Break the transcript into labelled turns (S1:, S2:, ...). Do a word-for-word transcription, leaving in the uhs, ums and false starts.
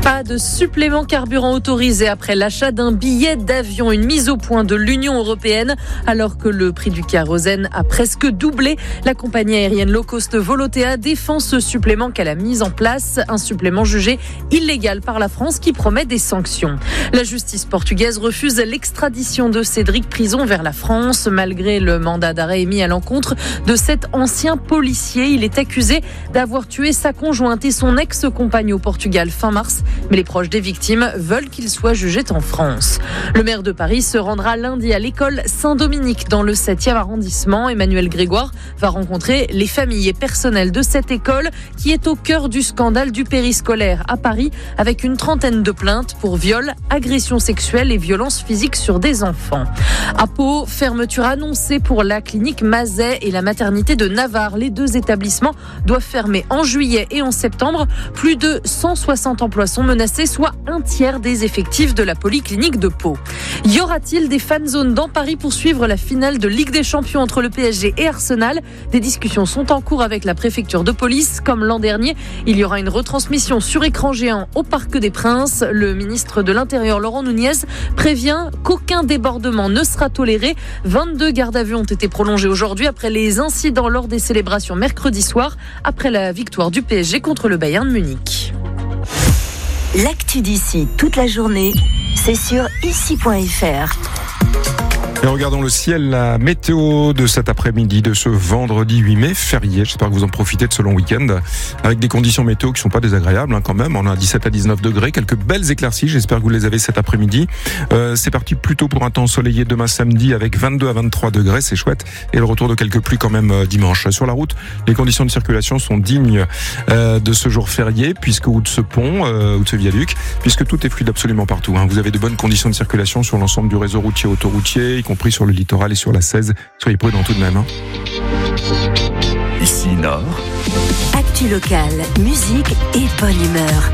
S1: Pas de supplément carburant autorisé après l'achat d'un billet d'avion. Une mise au point de l'Union européenne. Alors que le prix du kérosène a presque doublé, la compagnie aérienne low cost Volotea défend ce supplément qu'elle a mis en place. Un supplément jugé illégal par la France qui promet des sanctions. La justice portugaise refuse l'extradition de Cédric Prison vers la France. Malgré le mandat d'arrêt émis à l'encontre de cet ancien policier, il est accusé d'avoir tué sa conjointe et son ex-compagne au Portugal fin mars. Mais les proches des victimes veulent qu'il soit jugé en France. Le maire de Paris se rendra lundi à l'école Saint-Dominique dans le septième arrondissement. Emmanuel Grégoire va rencontrer les familles et personnels de cette école qui est au cœur du scandale du périscolaire à Paris avec une trentaine de plaintes pour viol, agressions sexuelles et violences physiques sur des enfants. À Pau, fermeture annoncée pour la clinique Mazet et la maternité de Navarre. Les deux établissements doivent fermer en juillet et en septembre. Plus de cent soixante emplois sont menacés, soit un tiers des effectifs de la polyclinique de Pau. Y aura-t-il des fan zones dans Paris pour suivre la finale de Ligue des Champions entre le P S G et Arsenal ? Des discussions sont en cours avec la préfecture de police. Comme l'an dernier, il y aura une retransmission sur écran géant au Parc des Princes. Le ministre de l'Intérieur, Laurent Nunez, prévient qu'aucun débordement ne sera toléré. vingt-deux gardes à vue ont été prolongés aujourd'hui après les incidents lors des célébrations mercredi soir, après la victoire du P S G contre le Bayern de Munich.
S2: L'actu d'ici toute la journée, c'est sur ici point f r.
S3: Et regardons le ciel, la météo de cet après-midi, de ce vendredi huit mai, férié. J'espère que vous en profitez de ce long week-end, avec des conditions météo qui ne sont pas désagréables hein, quand même. On a dix-sept à dix-neuf degrés, quelques belles éclaircies. J'espère que vous les avez cet après-midi. Euh, c'est parti plutôt pour un temps ensoleillé demain samedi, avec vingt-deux à vingt-trois degrés, c'est chouette. Et le retour de quelques pluies quand même euh, dimanche. Sur la route, les conditions de circulation sont dignes euh, de ce jour férié, puisque ou de ce pont, euh, ou de ce viaduc, puisque tout est fluide absolument partout. Hein. Vous avez de bonnes conditions de circulation sur l'ensemble du réseau routier autoroutier, y compris sur le littoral et sur la seize. Soyez prudents tout de même. Hein.
S4: Ici Nord.
S2: Actu locale, musique et bonne humeur.